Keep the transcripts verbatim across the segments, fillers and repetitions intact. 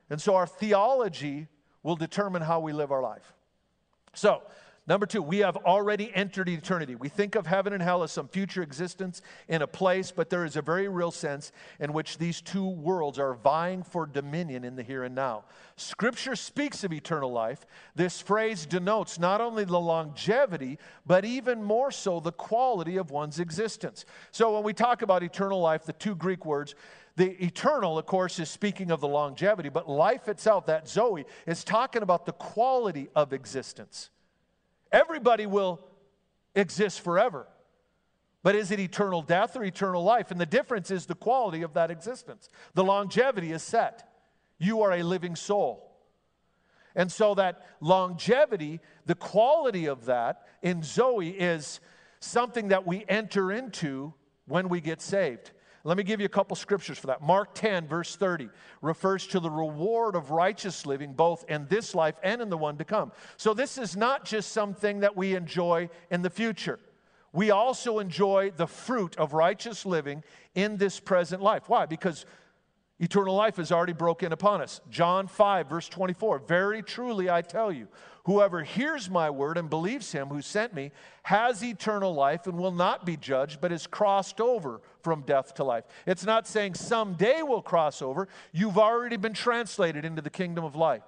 And so our theology will determine how we live our life. So, number two, we have already entered eternity. We think of heaven and hell as some future existence in a place, but there is a very real sense in which these two worlds are vying for dominion in the here and now. Scripture speaks of eternal life. This phrase denotes not only the longevity, but even more so the quality of one's existence. So when we talk about eternal life, the two Greek words, the eternal, of course, is speaking of the longevity, but life itself, that Zoe, is talking about the quality of existence. Everybody will exist forever. But is it eternal death or eternal life? And the difference is the quality of that existence. The longevity is set. You are a living soul. And so that longevity, the quality of that in Zoe is something that we enter into when we get saved. Let me give you a couple scriptures for that. Mark ten, verse thirty, refers to the reward of righteous living, both in this life and in the one to come. So this is not just something that we enjoy in the future. We also enjoy the fruit of righteous living in this present life. Why? Because eternal life is already broken upon us. John five, verse twenty-four, very truly I tell you, whoever hears my word and believes him who sent me has eternal life and will not be judged, but is crossed over from death to life. It's not saying someday we'll cross over. You've already been translated into the kingdom of light.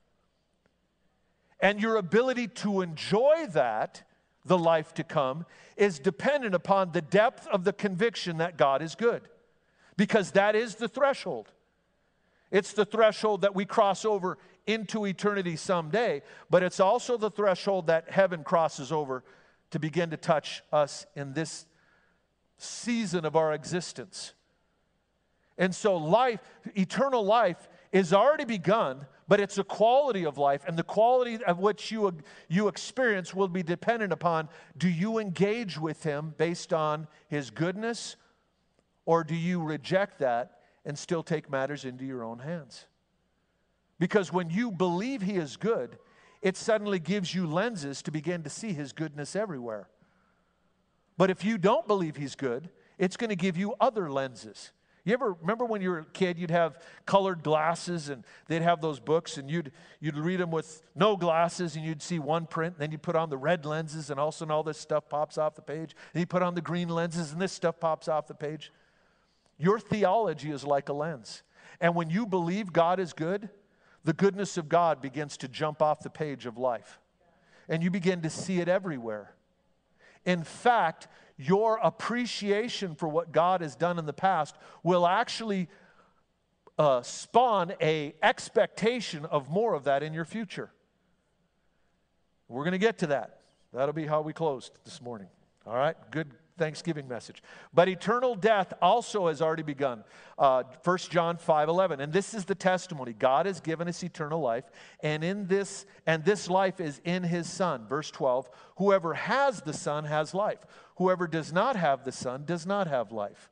And your ability to enjoy that, the life to come, is dependent upon the depth of the conviction that God is good. Because that is the threshold. It's the threshold that we cross over into eternity someday, but it's also the threshold that heaven crosses over to begin to touch us in this season of our existence. And so life, eternal life is already begun, but it's a quality of life, and the quality of which you, you experience will be dependent upon, do you engage with him based on his goodness, or do you reject that and still take matters into your own hands? Because when you believe he is good, it suddenly gives you lenses to begin to see his goodness everywhere. But if you don't believe he's good, it's going to give you other lenses. You ever remember when you were a kid, you'd have colored glasses and they'd have those books and you'd you'd read them with no glasses and you'd see one print, and then you put on the red lenses and all of a sudden all this stuff pops off the page. And you put on the green lenses and this stuff pops off the page. Your theology is like a lens. And when you believe God is good, the goodness of God begins to jump off the page of life. And you begin to see it everywhere. In fact, your appreciation for what God has done in the past will actually uh, spawn an expectation of more of that in your future. We're going to get to that. That'll be how we closed this morning. All right? Good Thanksgiving message. But eternal death also has already begun. Uh, First John five eleven. And this is the testimony. God has given us eternal life, and in this and this life is in his Son. Verse twelve. Whoever has the Son has life. Whoever does not have the Son does not have life.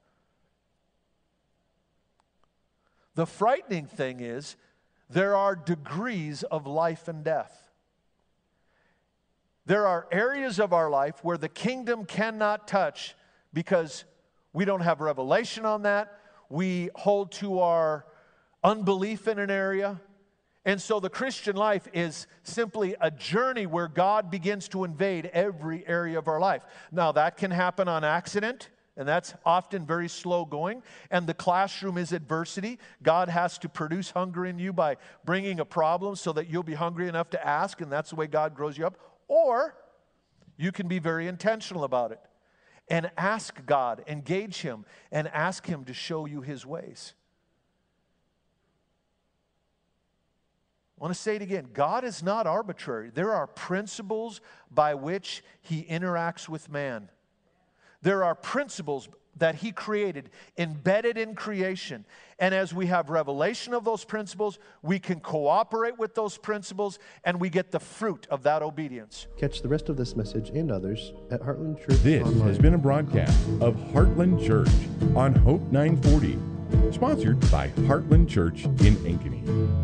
The frightening thing is there are degrees of life and death. There are areas of our life where the kingdom cannot touch because we don't have revelation on that. We hold to our unbelief in an area. And so the Christian life is simply a journey where God begins to invade every area of our life. Now, that can happen on accident, and that's often very slow going. And the classroom is adversity. God has to produce hunger in you by bringing a problem so that you'll be hungry enough to ask, and that's the way God grows you up. Or you can be very intentional about it and ask God, engage him, and ask him to show you his ways. I want to say it again. God is not arbitrary. There are principles by which he interacts with man. There are principles that he created, embedded in creation. And as we have revelation of those principles, we can cooperate with those principles, and we get the fruit of that obedience. Catch the rest of this message and others at Heartland Church This online. has been a broadcast of Heartland Church on Hope nine forty, sponsored by Heartland Church in Ankeny.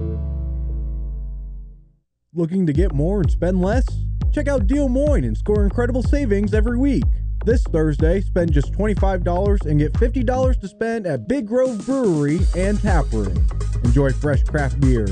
Looking to get more and spend less? Check out Deal Moines and score incredible savings every week. This Thursday, spend just twenty-five dollars and get fifty dollars to spend at Big Grove Brewery and Tap Room. Enjoy fresh craft beer,